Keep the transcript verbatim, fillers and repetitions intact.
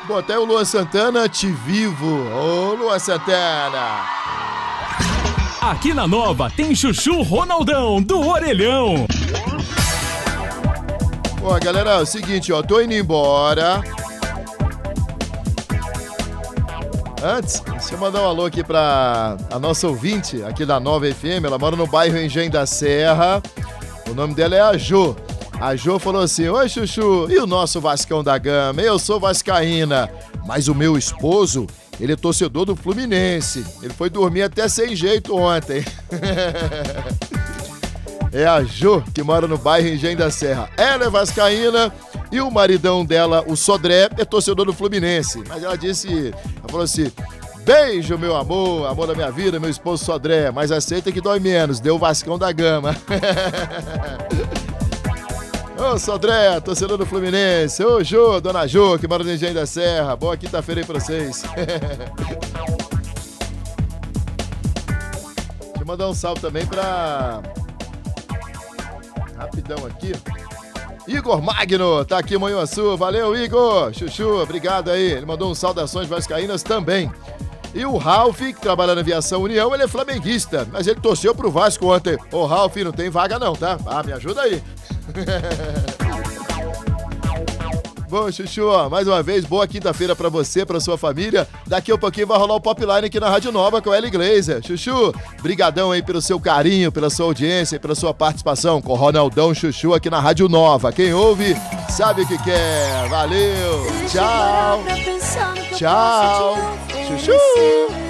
Bom, até o Luan Santana, te vivo. Ô, Luan Santana. Aqui na Nova tem Chuchu Ronaldão, do Orelhão. Bom, galera, é o seguinte, ó, tô indo embora. Antes, deixa eu mandar um alô aqui pra a nossa ouvinte aqui da Nova F M. Ela mora no bairro Engenho da Serra. O nome dela é a Jo. A Jo falou assim: oi, Chuchu, e o nosso Vascão da Gama? Eu sou vascaína, mas o meu esposo, ele é torcedor do Fluminense. Ele foi dormir até sem jeito ontem. É a Jo, que mora no bairro Engenho da Serra. Ela é vascaína e o maridão dela, o Sodré, é torcedor do Fluminense. Mas ela disse, ela falou assim: beijo, meu amor, amor da minha vida, meu esposo Sodré, mas aceita que dói menos, deu o Vascão da Gama. Ô, Sodré, torcedor do Fluminense. Ô, Jô, dona Jô, que mora no Engenho da Serra. Boa quinta-feira aí pra vocês. Deixa eu mandar um salve também pra... Rapidão aqui. Igor Magno, tá aqui em Manhuaçu. Valeu, Igor. Chuchu, obrigado aí. Ele mandou um saudações vascaínas também. E o Ralf, que trabalha na Aviação União, ele é flamenguista, mas ele torceu pro Vasco ontem. Ô, Ralf, não tem vaga não, tá? Ah, me ajuda aí. Bom, Chuchu, ó, mais uma vez, boa quinta-feira pra você, pra sua família. Daqui a pouquinho vai rolar o Popline aqui na Rádio Nova com a Ellie Glazer. Chuchu, brigadão aí pelo seu carinho, pela sua audiência e pela sua participação com o Ronaldão Chuchu aqui na Rádio Nova. Quem ouve, sabe o que quer. Valeu, tchau. Tchau, Chuchu.